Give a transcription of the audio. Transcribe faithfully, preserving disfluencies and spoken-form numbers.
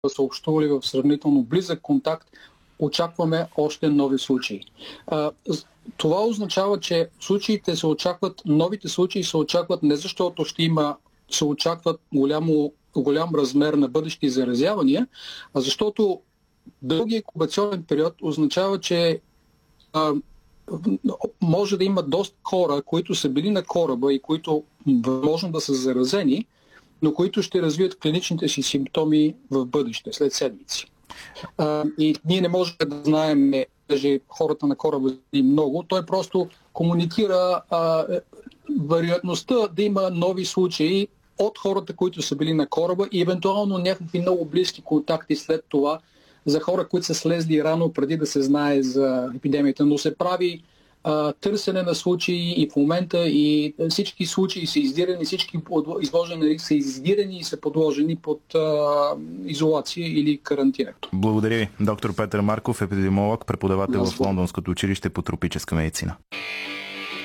съобщували в сравнително близък контакт, очакваме още нови случаи. Това означава, че случаите се очакват, новите случаи се очакват не защото ще има, се очакват голямо, голям размер на бъдещи заразявания, а защото дългия инкубационен период означава, че а, може да има доста хора, които са били на кораба и които възможно да са заразени, но които ще развият клиничните си симптоми в бъдеще, след седмици. А, и ние не можем да знаем, даже хората на кораба и много, той просто комуникира а, вероятността да има нови случаи от хората, които са били на кораба и евентуално някакви много близки контакти след това за хора, които са слезли рано преди да се знае за епидемията, но се прави а, търсене на случаи и в момента и всички случаи са издирани, всички изложени са издирани и са подложени под а, изолация или карантина. Благодаря ви, доктор Петър Марков, епидемиолог, преподавател в Лондонското училище по тропическа медицина.